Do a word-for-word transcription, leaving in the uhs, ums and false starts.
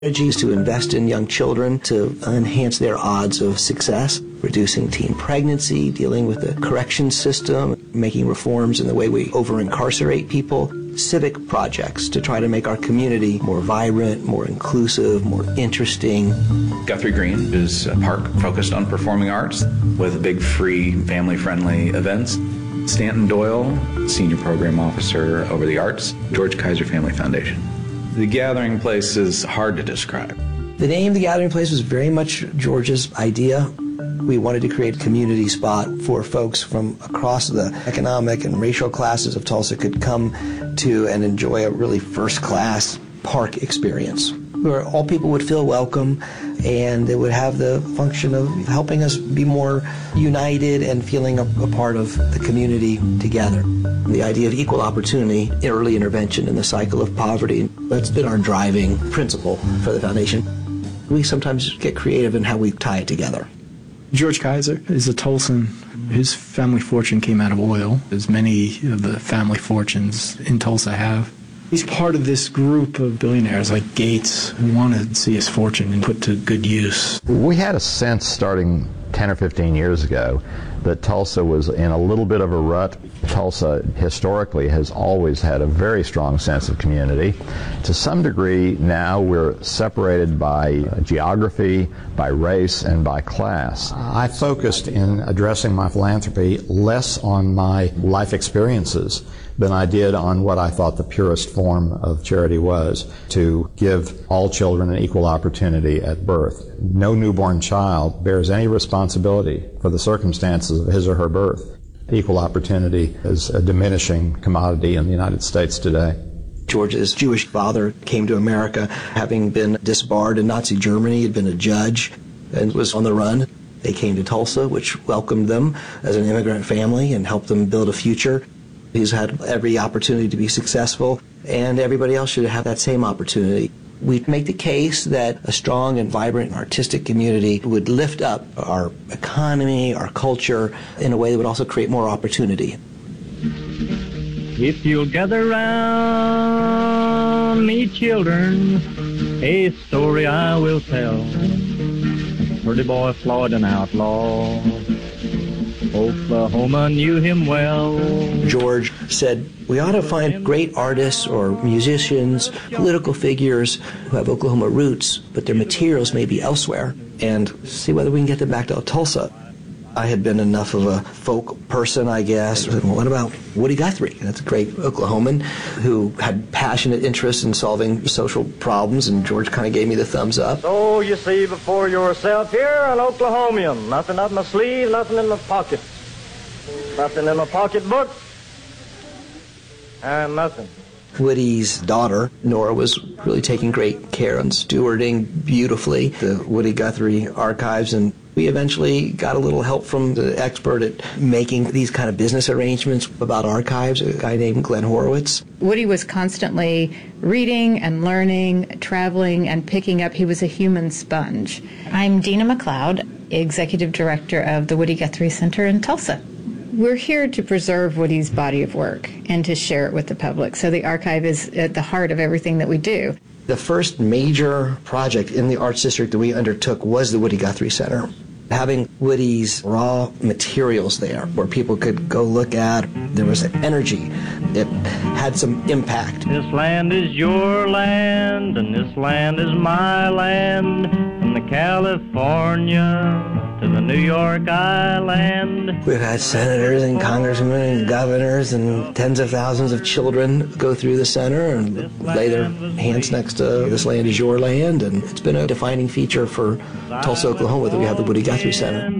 Strategies to invest in young children to enhance their odds of success, reducing teen pregnancy, dealing with the correction system, making reforms in the way we over-incarcerate people, civic projects to try to make our community more vibrant, more inclusive, more interesting. Guthrie Green is a park focused on performing arts with big free family-friendly events. Stanton Doyle, Senior Program Officer over the Arts, George Kaiser Family Foundation. The Gathering Place is hard to describe. The name The Gathering Place was very much George's idea. We wanted to create a community spot for folks from across the economic and racial classes of Tulsa could come to and enjoy a really first-class park experience where all people would feel welcome and it would have the function of helping us be more united and feeling a, a part of the community together. The idea of equal opportunity, early intervention in the cycle of poverty, that's been our driving principle for the foundation. We sometimes get creative in how we tie it together. George Kaiser is a Tulsan. His family fortune came out of oil, as many of the family fortunes in Tulsa have. He's part of this group of billionaires like Gates who want to see his fortune put to good use. We had a sense starting ten or fifteen years ago that Tulsa was in a little bit of a rut. Tulsa historically has always had a very strong sense of community. To some degree now we're separated by geography, by race, and by class. I focused in addressing my philanthropy less on my life experiences than I did on what I thought the purest form of charity was, to give all children an equal opportunity at birth. No newborn child bears any responsibility for the circumstances of his or her birth. Equal opportunity is a diminishing commodity in the United States today. George's Jewish father came to America having been disbarred in Nazi Germany, had been a judge, and was on the run. They came to Tulsa, which welcomed them as an immigrant family and helped them build a future. He's had every opportunity to be successful, and everybody else should have that same opportunity. We make the case that a strong and vibrant artistic community would lift up our economy, our culture, in a way that would also create more opportunity. If you'll gather round me, children, a story I will tell. Pretty boy Floyd, an outlaw, Oklahoma knew him well. George said, we ought to find great artists or musicians, political figures who have Oklahoma roots, but their materials may be elsewhere, and see whether we can get them back to Tulsa. I had been enough of a folk person, I guess. Well, what about Woody Guthrie? That's a great Oklahoman who had passionate interest in solving social problems, and George kind of gave me the thumbs up. So you see before yourself here an Oklahomian. Nothing up my sleeve, nothing in my pocket. Nothing in my pocketbook, and nothing. Woody's daughter, Nora, was really taking great care and stewarding beautifully the Woody Guthrie archives, and we eventually got a little help from the expert at making these kind of business arrangements about archives, a guy named Glenn Horowitz. Woody was constantly reading and learning, traveling and picking up. He was a human sponge. I'm Dina McLeod, Executive Director of the Woody Guthrie Center in Tulsa. We're here to preserve Woody's body of work and to share it with the public. So the archive is at the heart of everything that we do. The first major project in the Arts District that we undertook was the Woody Guthrie Center. Having Woody's raw materials there where people could go look at, there was an energy. It had some impact. This land is your land, and this land is my land, from the California to the New York Island. We've had senators and congressmen and governors and tens of thousands of children go through the center and lay their hands next to this land is your land, and it's been a defining feature for Tulsa, Oklahoma that we have the Woody Guthrie Center.